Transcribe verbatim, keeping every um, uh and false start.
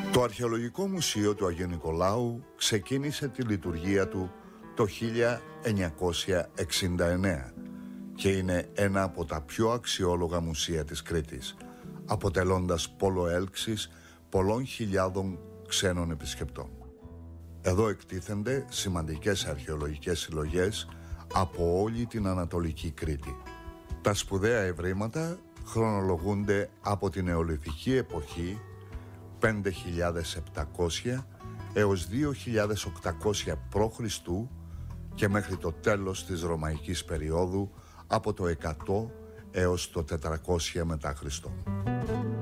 Το Αρχαιολογικό Μουσείο του Αγίου Νικολάου ξεκίνησε τη λειτουργία του το χίλια εννιακόσια εξήντα εννέα και είναι ένα από τα πιο αξιόλογα μουσεία της Κρήτης, αποτελώντας πόλο έλξης πολλών χιλιάδων ξένων επισκεπτών. Εδώ εκτίθενται σημαντικές αρχαιολογικές συλλογές από όλη την Ανατολική Κρήτη. Τα σπουδαία ευρήματα χρονολογούνται από την Νεολιθική εποχή πέντε χιλιάδες επτακόσια έως δύο χιλιάδες οκτακόσια π.Χ. και μέχρι το τέλος της Ρωμαϊκής περίοδου από το εκατό έως το τετρακόσια μετά Χριστόν.